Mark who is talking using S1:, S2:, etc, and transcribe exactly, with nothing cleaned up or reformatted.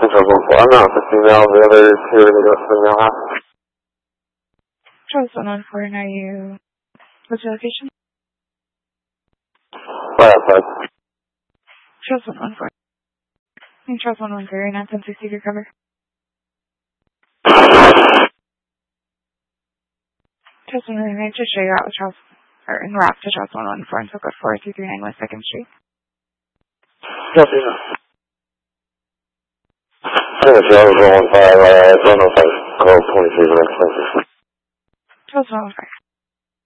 S1: I'm not the female, the other two are the female half.
S2: Charles one one four, and are you, what's your location?
S1: Right outside.
S2: Charles one one four. And Charles one one three, nine ten sixty to cover. Charles one one three, just show you out with Charles, or in route to Charles one one four and so code four two three nine West second Street.
S1: Copy. I think it's Charles one one five, uh, it's one oh five, call twenty-three the next one.
S2: Charles one one five.